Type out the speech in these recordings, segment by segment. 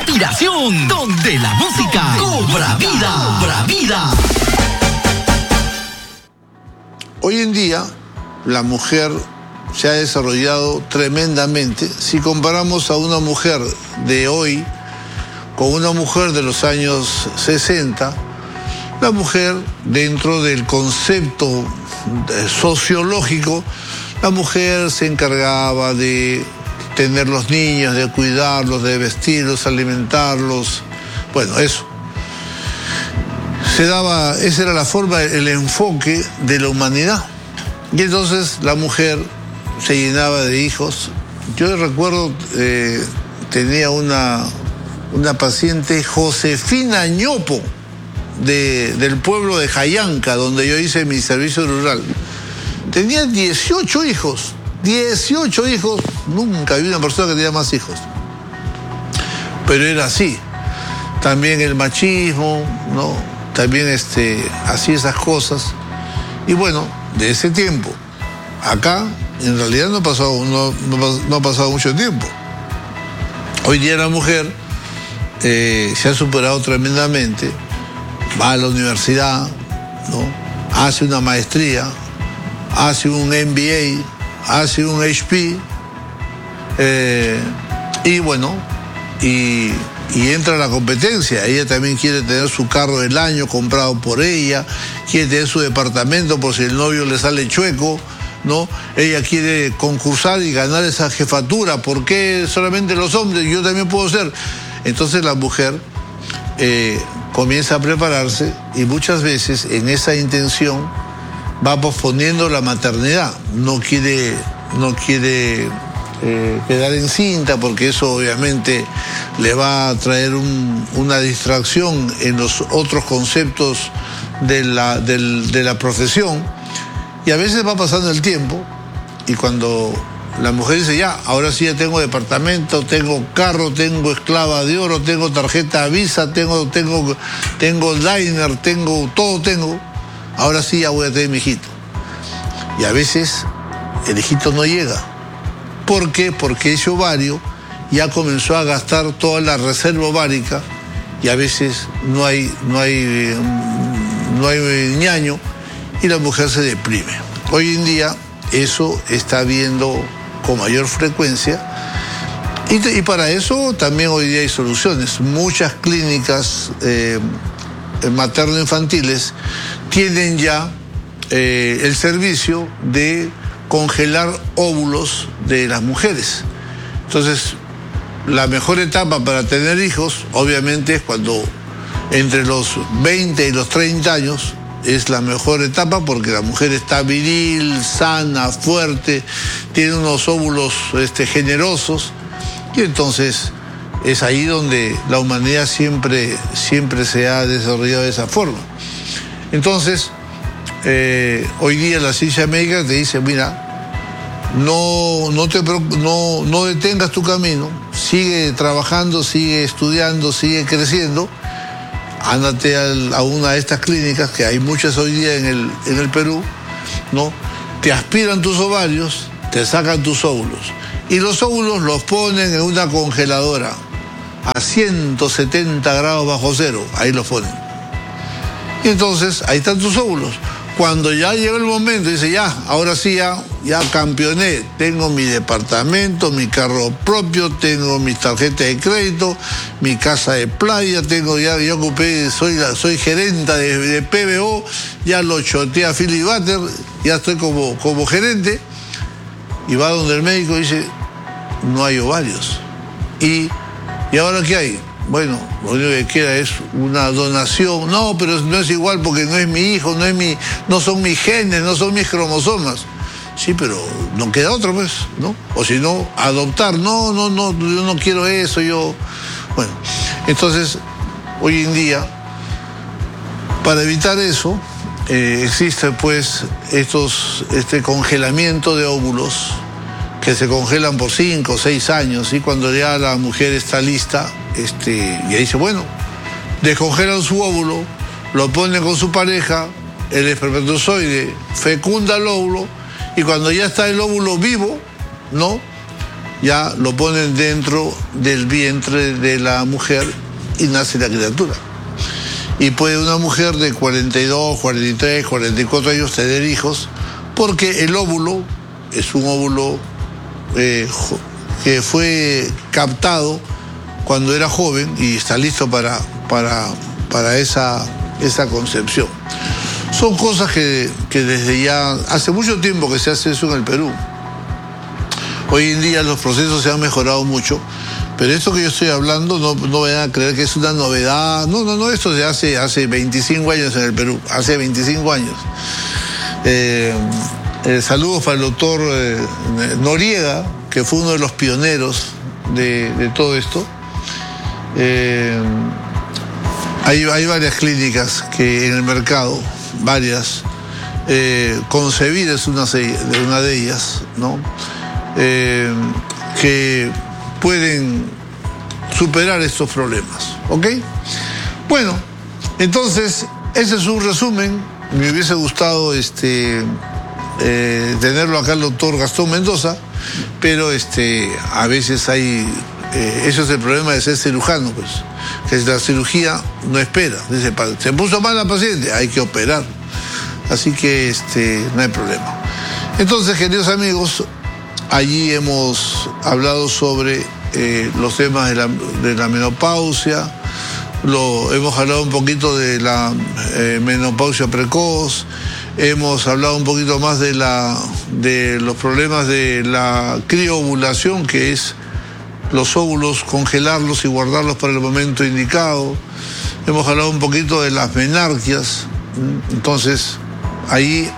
inspiración, donde la música cobra vida, cobra vida. Hoy en día, la mujer se ha desarrollado tremendamente. Si comparamos a una mujer de hoy con una mujer de los años 60, la mujer, dentro del concepto sociológico, la mujer se encargaba de tener los niños, de cuidarlos, de vestirlos, alimentarlos. Bueno, eso. Esa era la forma, el enfoque de la humanidad. Y entonces la mujer se llenaba de hijos. Yo recuerdo, tenía una paciente, Josefina Ñopo, del pueblo de Jayanca, donde yo hice mi servicio rural. Tenía 18 hijos. 18 hijos. Nunca vi una persona que tenía más hijos. Pero era así. También el machismo, ¿no? También hacía esas cosas. Y bueno, de ese tiempo acá, en realidad no ha pasado mucho tiempo. Hoy día la mujer se ha superado tremendamente. Va a la universidad, ¿no? Hace una maestría, hace un MBA, hace un HP, y bueno, y entra a la competencia. Ella también quiere tener su carro del año comprado por ella, quiere tener su departamento por si el novio le sale chueco, ¿no? Ella quiere concursar y ganar esa jefatura. ¿Por qué solamente los hombres? Yo también puedo ser. Entonces la mujer comienza a prepararse y muchas veces en esa intención va posponiendo la maternidad. No quiere quedar encinta, porque eso obviamente le va a traer una distracción en los otros conceptos de la profesión. Y a veces va pasando el tiempo y cuando la mujer dice, ya, ahora sí ya tengo departamento, tengo carro, tengo esclava de oro, tengo tarjeta Visa, tengo diner, todo tengo, ahora sí ya voy a tener mi hijito. Y a veces el hijito no llega. ¿Por qué? Porque ese ovario ya comenzó a gastar toda la reserva ovárica y a veces no hay ñaño y la mujer se deprime. Hoy en día eso está habiendo con mayor frecuencia y para eso también hoy día hay soluciones. Muchas clínicas materno-infantiles tienen ya el servicio de congelar óvulos de las mujeres. Entonces, la mejor etapa para tener hijos, obviamente, es cuando entre los 20 y los 30 años es la mejor etapa porque la mujer está viril, sana, fuerte, tiene unos óvulos generosos y entonces es ahí donde la humanidad siempre se ha desarrollado de esa forma. Entonces, hoy día la ciencia médica te dice, mira, no detengas tu camino, sigue trabajando, sigue estudiando, sigue creciendo, ándate a una de estas clínicas, que hay muchas hoy día en el Perú, ¿no? Te aspiran tus ovarios, te sacan tus óvulos, y los óvulos los ponen en una congeladora a 170 grados bajo cero, ahí los ponen. Y entonces, ahí están tus óvulos. Cuando ya llega el momento, dice, ya, ahora sí, ya campeoné, tengo mi departamento, mi carro propio, tengo mis tarjetas de crédito, mi casa de playa, ya ocupé, soy gerente de PBO, ya lo choteé a Philly Butter, ya estoy como gerente, y va donde el médico y dice, no hay ovarios. ¿Y ahora qué hay? Bueno, lo único que queda es una donación. No, pero no es igual porque no es mi hijo, no son mis genes, no son mis cromosomas. Sí, pero no queda otro, pues, ¿no? O si no, adoptar. No, yo no quiero eso, Bueno, entonces, hoy en día, para evitar eso, existe, pues, este congelamiento de óvulos que se congelan por 5 o 6 años, y cuando ya la mujer está lista, y ahí dice, bueno, descongelan su óvulo, lo ponen con su pareja, el espermatozoide fecunda el óvulo, y cuando ya está el óvulo vivo, ¿no? ya lo ponen dentro del vientre de la mujer y nace la criatura. Y puede una mujer de 42, 43, 44 años tener hijos, porque el óvulo es un óvulo que fue captado cuando era joven y está listo para esa concepción. Son cosas que desde ya, hace mucho tiempo que se hace eso en el Perú. Hoy en día los procesos se han mejorado mucho, pero esto que yo estoy hablando no vayan a creer que es una novedad. No, esto se hace 25 años en el Perú, hace 25 años. Saludos para el doctor Noriega, que fue uno de los pioneros de todo esto. Hay varias clínicas que en el mercado, varias. Concebir es una de ellas, ¿no? Que pueden superar estos problemas, ¿ok? Bueno, entonces, ese es un resumen. Me hubiese gustado tenerlo acá el doctor Gastón Mendoza, pero a veces hay... eso es el problema de ser cirujano, pues, que la cirugía no espera. Dice, se puso mal la paciente, hay que operar. Así que no hay problema. Entonces, queridos amigos, allí hemos hablado sobre los temas de la menopausia, hemos hablado un poquito de la menopausia precoz, hemos hablado un poquito más de los problemas de la crioovulación, que es los óvulos, congelarlos y guardarlos para el momento indicado. Hemos hablado un poquito de las menarquias. Entonces, ahí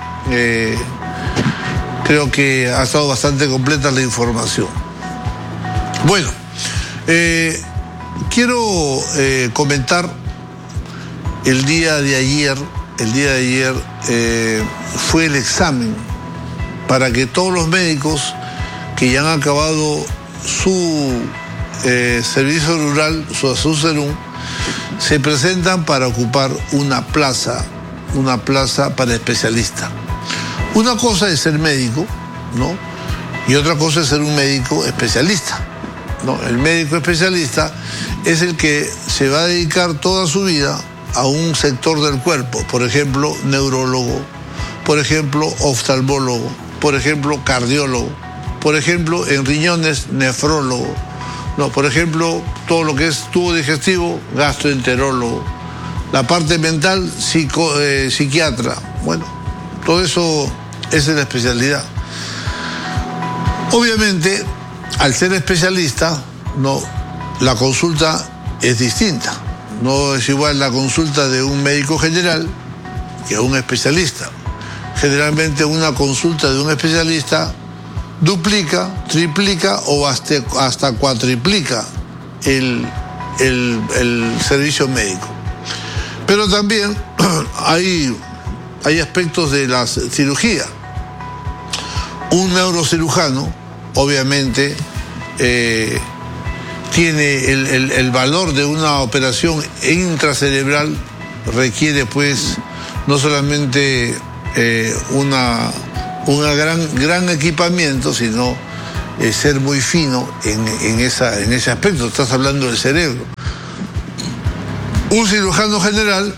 creo que ha estado bastante completa la información. Bueno, quiero comentar el día de ayer fue el examen para que todos los médicos que ya han acabado su servicio rural, su SUSERUM, se presentan para ocupar una plaza para especialista. Una cosa es ser médico, ¿no? Y otra cosa es ser un médico especialista, ¿no? El médico especialista es el que se va a dedicar toda su vida a un sector del cuerpo, por ejemplo, neurólogo, por ejemplo, oftalmólogo, por ejemplo, cardiólogo, por ejemplo, en riñones, nefrólogo, no, por ejemplo, todo lo que es tubo digestivo, gastroenterólogo, la parte mental, psiquiatra. Bueno, todo eso es la especialidad. Obviamente, al ser especialista, no, la consulta es distinta. No es igual la consulta de un médico general que un especialista. Generalmente una consulta de un especialista duplica, triplica o hasta cuatriplica el servicio médico. Pero también hay aspectos de la cirugía. Un neurocirujano, obviamente, tiene el valor de una operación intracerebral, requiere pues no solamente un gran equipamiento, sino ser muy fino en ese aspecto. Estás hablando del cerebro. Un cirujano general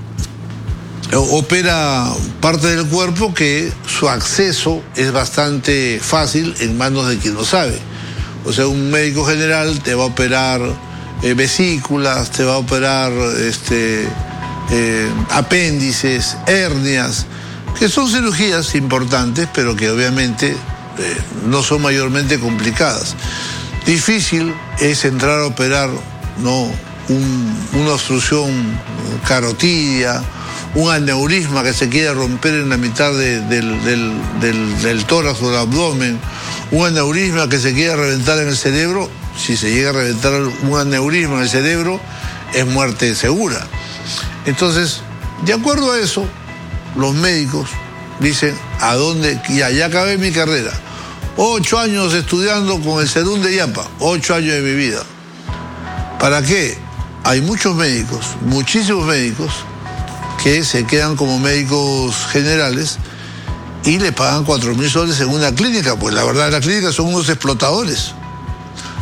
opera parte del cuerpo que su acceso es bastante fácil en manos de quien lo sabe. O sea, un médico general te va a operar vesículas, te va a operar apéndices, hernias, que son cirugías importantes, pero que obviamente no son mayormente complicadas. Difícil es entrar a operar, ¿no?, una obstrucción carotidia, un aneurisma que se quiere romper en la mitad del tórax o del abdomen, un aneurisma que se quiere reventar en el cerebro. Si se llega a reventar un aneurisma en el cerebro, es muerte segura. Entonces, de acuerdo a eso, los médicos dicen, ¿a dónde? Ya acabé mi carrera. 8 años estudiando con el SEDUN de Yapa, 8 años de mi vida. ¿Para qué? Hay muchos médicos, muchísimos médicos, que se quedan como médicos generales y le pagan 4.000 soles en una clínica. Pues la verdad, las clínicas son unos explotadores.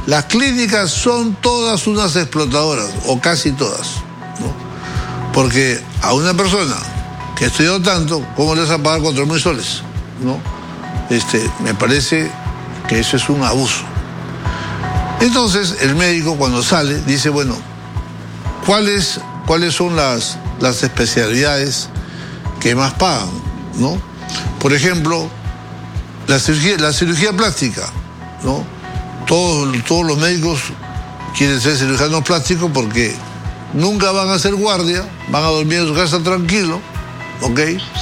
Las clínicas son todas unas explotadoras, o casi todas, ¿no? Porque a una persona que ha estudiado tanto, ¿cómo le vas a pagar 4.000 soles? ¿No? Me parece que eso es un abuso. Entonces, el médico cuando sale dice, bueno, ¿cuáles son las especialidades que más pagan, ¿no? Por ejemplo, la cirugía plástica, ¿no? Todos los médicos quieren ser cirujanos plásticos porque nunca van a hacer guardia, van a dormir en su casa tranquilo, ¿ok?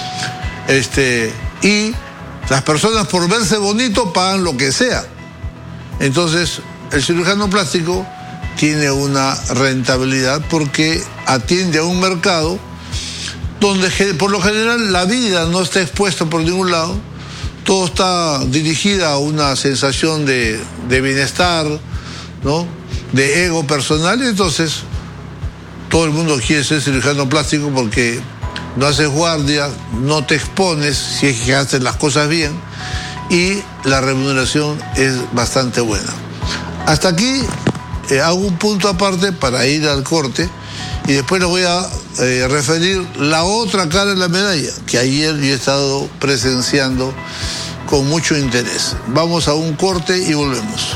Y las personas por verse bonito pagan lo que sea. Entonces, el cirujano plástico tiene una rentabilidad porque atiende a un mercado donde por lo general la vida no está expuesta por ningún lado, todo está dirigida a una sensación de bienestar, ¿no? De ego personal, y entonces todo el mundo quiere ser cirujano plástico porque no haces guardia, no te expones si es que haces las cosas bien y la remuneración es bastante buena. Hasta aquí hago un punto aparte para ir al corte y después les voy a referir la otra cara de la medalla que ayer yo he estado presenciando con mucho interés. Vamos a un corte y volvemos.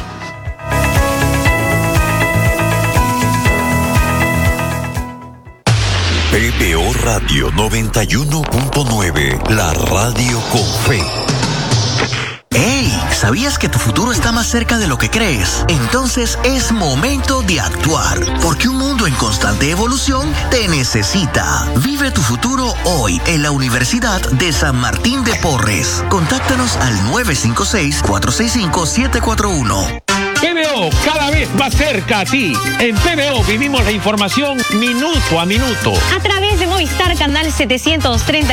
PBO Radio 91.9, la radio con fe. ¡Hey! ¿Sabías que tu futuro está más cerca de lo que crees? Entonces es momento de actuar, porque un mundo en constante evolución te necesita. Vive tu futuro hoy en la Universidad de San Martín de Porres. Contáctanos al 956-465-741. PBO, cada vez más cerca a ti. En PBO vivimos la información minuto a minuto. A través de Movistar Canal 730.